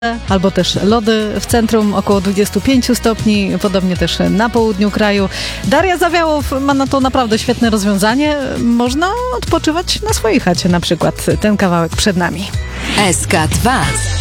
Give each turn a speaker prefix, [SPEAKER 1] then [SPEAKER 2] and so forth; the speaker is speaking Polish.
[SPEAKER 1] albo też lody w centrum około 25 stopni, podobnie też na południu kraju. Daria Zawiałow ma na to naprawdę świetne rozwiązanie. Można odpoczywać na swojej chacie na przykład. Ten kawałek przed nami.
[SPEAKER 2] SK2